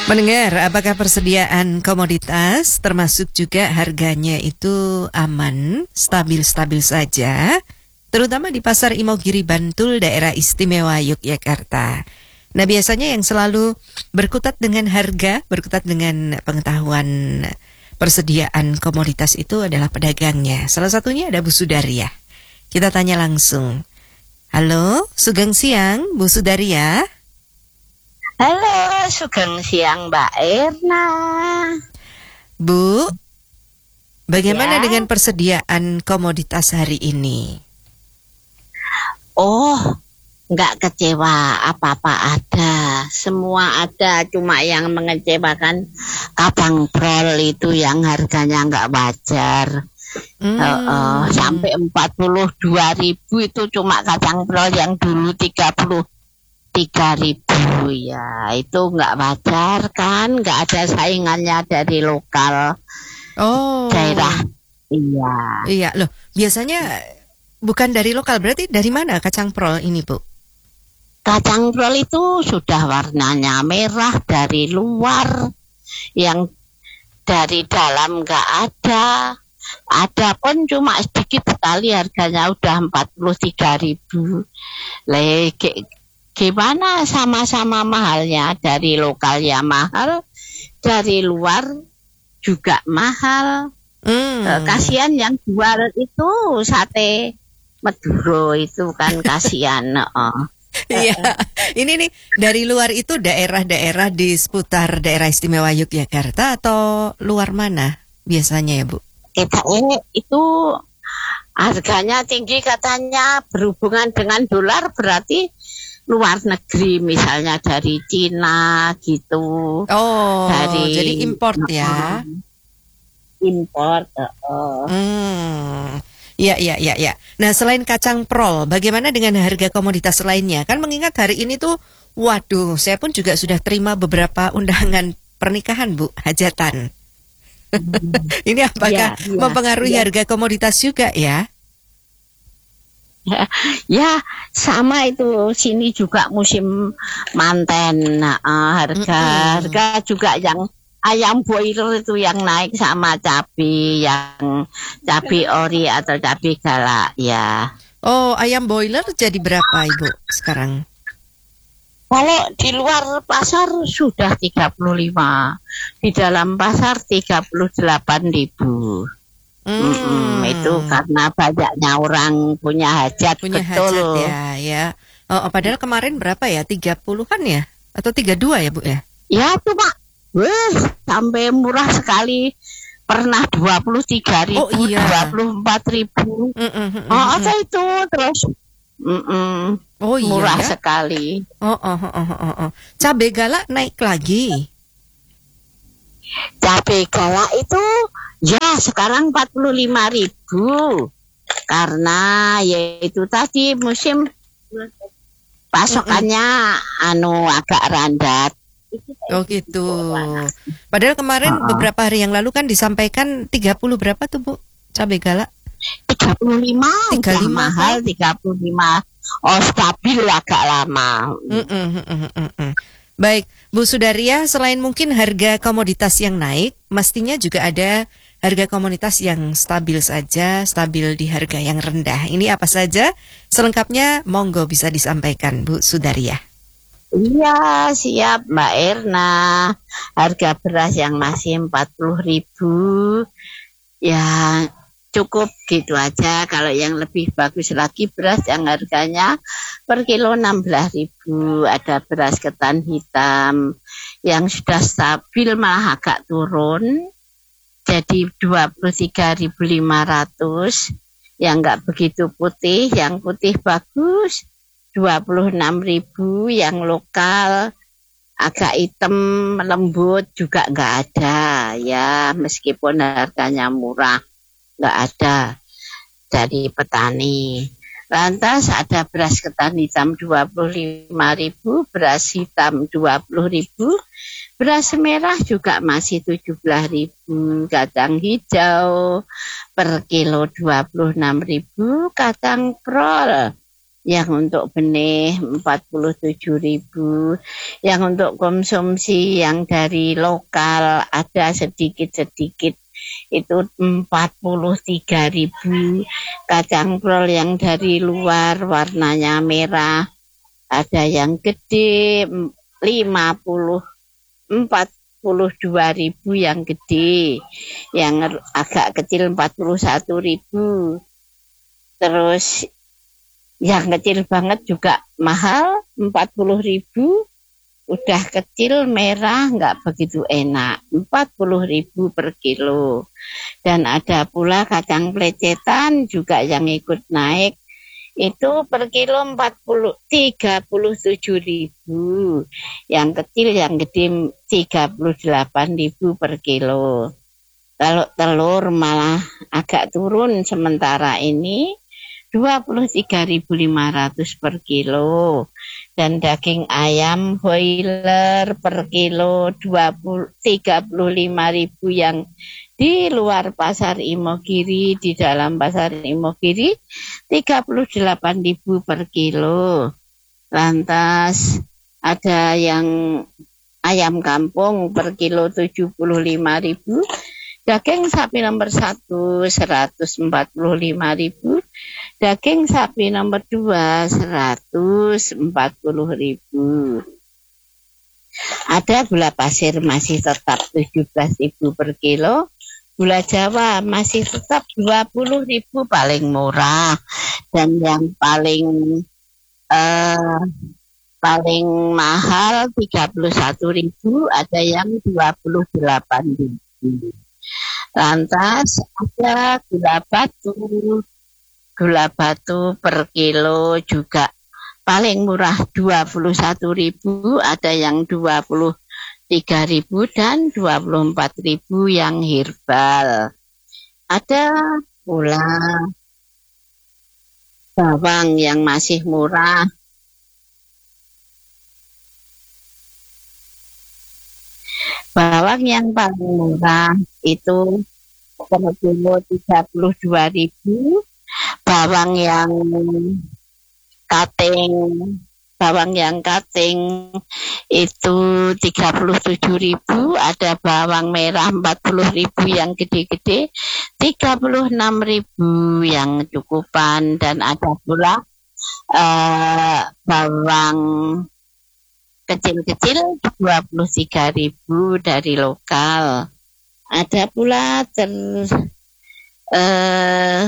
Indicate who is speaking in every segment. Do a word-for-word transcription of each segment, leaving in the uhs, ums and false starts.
Speaker 1: Mendengar, apakah persediaan komoditas termasuk juga harganya itu aman, stabil-stabil saja, terutama di Pasar Imogiri Bantul, Daerah Istimewa Yogyakarta. Nah, biasanya yang selalu berkutat dengan harga, berkutat dengan pengetahuan persediaan komoditas itu adalah pedagangnya. Salah satunya ada Bu Sudaria. Kita tanya langsung. Halo, Sugeng Siang, Bu Sudaria.
Speaker 2: Halo, Sugeng Siang Mbak Erna.
Speaker 1: Bu, bagaimana
Speaker 2: Ya.
Speaker 1: dengan persediaan komoditas hari ini?
Speaker 2: Oh, nggak kecewa, apa-apa ada. Semua ada, cuma yang mengecewakan kacang brol itu yang harganya nggak wajar.
Speaker 1: Hmm.
Speaker 2: Uh, uh, sampai empat puluh dua ribu itu cuma kacang brol yang dulu tiga puluh tiga ribu, ya itu nggak wajar kan, nggak ada saingannya dari lokal
Speaker 1: Oh,
Speaker 2: daerah. Iya,
Speaker 1: iya loh. Biasanya bukan dari lokal, berarti dari mana kacang prol ini, Bu?
Speaker 2: kacang brol itu sudah warnanya merah dari luar, yang dari dalam nggak ada. Ada pun cuma sedikit sekali, harganya udah empat puluh tiga ribu. Lagi gimana, sama-sama mahalnya, dari lokal ya mahal, dari luar juga mahal.
Speaker 1: Hmm.
Speaker 2: Eh, kasihan yang jual itu sate Madura itu kan, kasihan. Oh.
Speaker 1: Iya, ini nih dari luar itu daerah-daerah di seputar Daerah Istimewa Yogyakarta atau luar mana biasanya ya, Bu?
Speaker 2: Kita ini itu harganya tinggi katanya, berhubungan dengan dolar, berarti luar negeri, misalnya dari Cina gitu.
Speaker 1: Oh,
Speaker 2: Dari
Speaker 1: jadi import ya?
Speaker 2: Import. Oh.
Speaker 1: Hmm. Ya, ya, ya, ya. Nah, selain kacang prol, bagaimana dengan harga komoditas lainnya? Kan mengingat hari ini tuh, waduh, saya pun juga sudah terima beberapa undangan pernikahan, Bu, hajatan. Ini apakah
Speaker 2: Ya, ya,
Speaker 1: mempengaruhi
Speaker 2: ya.
Speaker 1: harga komoditas juga ya?
Speaker 2: Ya, sama itu, sini juga musim manten. Nah, eh, harga
Speaker 1: Mm-mm.
Speaker 2: harga juga yang ayam boiler itu yang naik, sama cabai yang cabai ori atau cabai galak ya.
Speaker 1: Oh, ayam boiler jadi berapa, Ibu, sekarang?
Speaker 2: Kalau di luar pasar sudah tiga puluh lima, di dalam pasar tiga puluh delapan ribu.
Speaker 1: Hmm.
Speaker 2: Mm-mm, itu karena banyaknya orang punya hajat,
Speaker 1: Punya
Speaker 2: betul.
Speaker 1: hajat ya, ya. Oh, oh, padahal kemarin berapa ya? tiga puluhan ya? Atau tiga puluh dua ya, Bu ya?
Speaker 2: Ya cuma, weh, sampai murah sekali. Pernah dua puluh tiga ribu,
Speaker 1: Oh, iya.
Speaker 2: dua puluh empat ribu.
Speaker 1: Mm, mm, mm,
Speaker 2: Oh,
Speaker 1: mm,
Speaker 2: apa
Speaker 1: mm.
Speaker 2: itu terus? Mm-mm,
Speaker 1: Oh iya
Speaker 2: murah
Speaker 1: ya?
Speaker 2: sekali.
Speaker 1: Oh, oh, oh, oh, oh, oh. Cabai galak naik lagi.
Speaker 2: Cabai galak itu ya sekarang empat puluh lima ribu. Karena yaitu tadi musim pasokannya anu agak randat.
Speaker 1: Oh gitu. Padahal kemarin
Speaker 2: Oh.
Speaker 1: beberapa hari yang lalu kan disampaikan tiga puluh berapa tuh, Bu? Cabai galak?
Speaker 2: tiga puluh lima,
Speaker 1: tiga puluh lima,
Speaker 2: udah mahal, tiga puluh lima. Oh, stabil agak lama.
Speaker 1: Mm, mm, mm, mm, mm, mm. Baik, Bu Sudaria, selain mungkin harga komoditas yang naik, mestinya juga ada harga komoditas yang stabil saja, stabil di harga yang rendah. Ini apa saja? Selengkapnya monggo bisa disampaikan, Bu Sudaria.
Speaker 2: Iya, siap Mbak Erna. Harga beras yang masih empat puluh ribu, ya cukup gitu aja. Kalau yang lebih bagus lagi, beras yang harganya per kilo enam belas ribu. Ada beras ketan hitam yang sudah stabil, malah agak turun, jadi dua puluh tiga ribu lima ratus. Yang nggak begitu putih, yang putih bagus dua puluh enam ribu. Yang lokal agak hitam lembut juga nggak ada ya, meskipun harganya murah, nggak ada dari petani. Lantas ada beras ketan hitam dua puluh lima ribu, beras hitam dua puluh ribu, beras merah juga masih tujuh belas ribu, kacang hijau per kilo dua puluh enam ribu, kacang prol yang untuk benih empat puluh tujuh ribu, yang untuk konsumsi yang dari lokal ada sedikit-sedikit itu empat puluh tiga ribu, kacang brol yang dari luar warnanya merah ada yang gede lima puluh empat puluh dua ribu yang gede, yang agak kecil empat puluh satu ribu, terus yang kecil banget juga mahal empat puluh ribu, udah kecil merah nggak begitu enak empat puluh ribu per kilo. Dan ada pula kacang pelecetan juga yang ikut naik, itu per kilo empat puluh tiga puluh tujuh ribu, yang kecil yang gede tiga puluh delapan ribu per kilo. Kalau telur malah agak turun sementara ini dua puluh tiga ribu lima ratus per kilo, dan daging ayam broiler per kilo tiga puluh lima ribu yang di luar pasar Imogiri, di dalam pasar Imogiri tiga puluh delapan ribu per kilo. Lantas ada yang ayam kampung per kilo tujuh puluh lima ribu, daging sapi nomor satu seratus empat puluh lima ribu, daging sapi nomor dua seratus empat puluh ribu. Ada gula pasir masih tetap tujuh belas ribu per kilo, gula Jawa masih tetap dua puluh ribu paling murah, dan yang paling eh, paling mahal tiga puluh satu ribu, ada yang dua puluh delapan ribu. Lantas ada gula batu, gula batu per kilo juga paling murah dua puluh satu ribu, ada yang dua puluh tiga ribu dan dua puluh empat ribu yang herbal. Ada pula bawang yang masih murah, bawang yang paling murah itu per kilo tiga puluh dua ribu, bawang yang kating, bawang yang kating itu tiga puluh tujuh ribu, ada bawang merah empat puluh ribu yang gede-gede, tiga puluh enam ribu yang cukupan, dan ada pula uh, bawang kecil-kecil dua puluh tiga ribu dari lokal. Ada pula ter uh,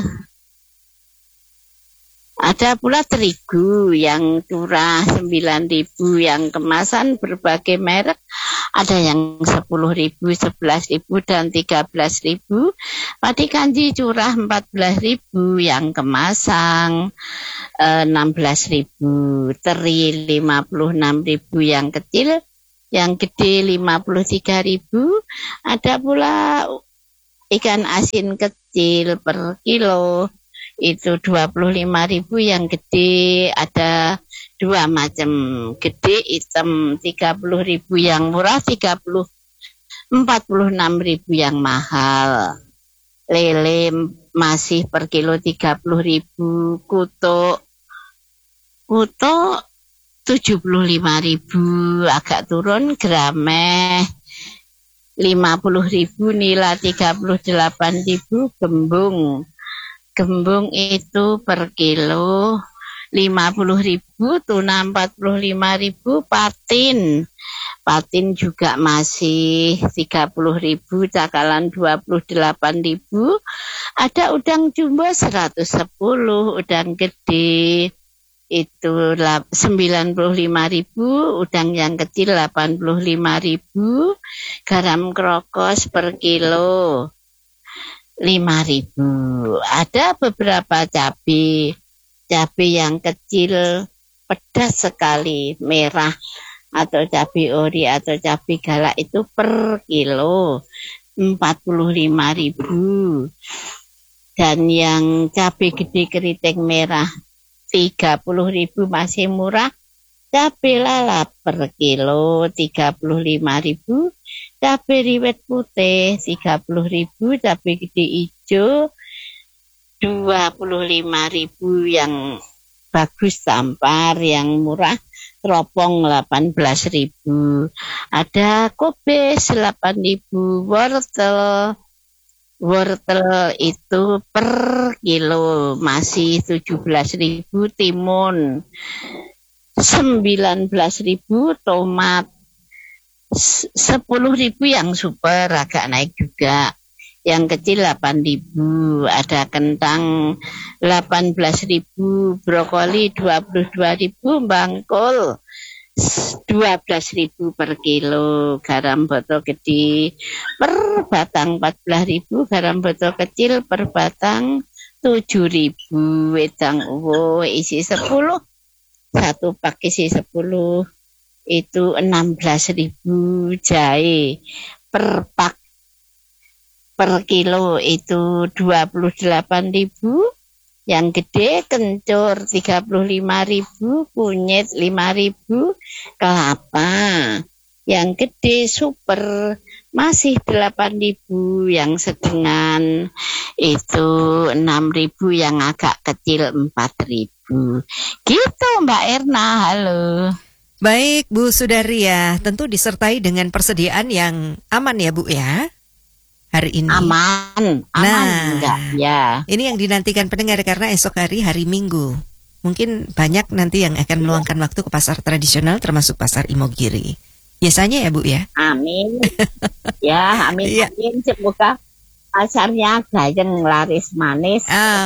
Speaker 2: ada pula terigu yang curah sembilan ribu, yang kemasan berbagai merek, ada yang sepuluh ribu, sebelas ribu, dan tiga belas ribu. Padi kanji curah empat belas ribu, yang kemasan eh, enam belas ribu. Teri lima puluh enam ribu yang kecil, yang gede lima puluh tiga ribu. Ada pula ikan asin kecil per kilo itu dua puluh lima ribu, yang gede ada dua macam, gede hitam tiga puluh ribu yang murah, tiga puluh empat puluh enam ribu yang mahal. Lele masih per kilo tiga puluh ribu, kuto kuto tujuh puluh lima ribu, agak turun. Grameh lima puluh ribu, nila tiga puluh delapan ribu, gembung Gembung itu per kilo lima puluh ribu, tuna empat puluh lima ribu, patin. Patin juga masih tiga puluh ribu, cakalan dua puluh delapan ribu. Ada udang jumbo seratus sepuluh, udang gede itu sembilan puluh lima ribu, udang yang kecil delapan puluh lima ribu, garam krokos per kilo lima ribu. Ada beberapa cabai, cabai yang kecil pedas sekali, merah atau cabai ori atau cabai galak itu per kilo empat puluh lima ribu. Dan yang cabai gede keriting merah tiga puluh ribu masih murah. Cabai lalap per kilo tiga puluh lima ribu. Cabai riwet putih tiga puluh ribu, cabai gede hijau dua puluh lima ribu yang bagus tampar, yang murah teropong delapan belas ribu. Ada kobis delapan ribu, wortel wortel itu per kilo masih tujuh belas ribu, timun sembilan belas ribu, tomat sepuluh ribu yang super agak naik juga. Yang kecil delapan ribu, ada kentang delapan belas ribu, brokoli dua puluh dua ribu, bangkol dua belas ribu per kilo, garam botol gede per batang empat belas ribu, garam botol kecil per batang tujuh ribu, wedang uwo isi sepuluh, satu pak isi sepuluh, itu enam belas ribu, jahe per pak per kilo itu dua puluh delapan ribu, yang gede kencur tiga puluh lima ribu, kunyit lima ribu, kelapa yang gede super masih delapan ribu, yang sedengan itu enam ribu, yang agak kecil empat ribu. Gitu Mbak Erna, halo.
Speaker 1: Baik Bu Sudaria, tentu disertai dengan persediaan yang aman ya Bu ya hari ini.
Speaker 2: Aman, aman
Speaker 1: nah,
Speaker 2: enggak ya.
Speaker 1: Ini yang dinantikan pendengar karena esok hari hari Minggu. Mungkin banyak nanti yang akan meluangkan waktu ke pasar tradisional termasuk pasar Imogiri. Biasanya ya Bu ya.
Speaker 2: Amin. Ya, amin.
Speaker 1: Ya.
Speaker 2: Amin. Semoga pasarnya gayeng laris manis.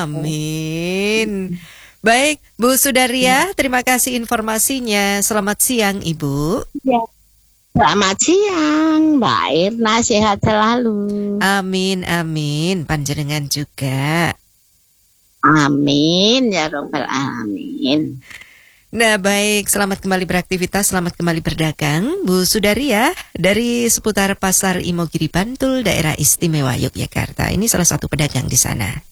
Speaker 1: Amin. Baik, Bu Sudaria, terima kasih informasinya. Selamat siang Ibu.
Speaker 2: Ya. Selamat siang, Mbak Irna, sehat selalu.
Speaker 1: Amin, amin. Panjenengan juga.
Speaker 2: Amin, ya Rabbal Alamin.
Speaker 1: Nah baik, selamat kembali beraktivitas, selamat kembali berdagang. Bu Sudaria, dari seputar Pasar Imogiri Bantul, Daerah Istimewa Yogyakarta. Ini salah satu pedagang di sana.